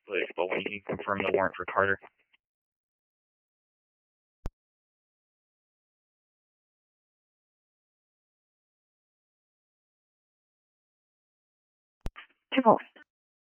Blake, but when you can confirm the warrant for Carter. Table.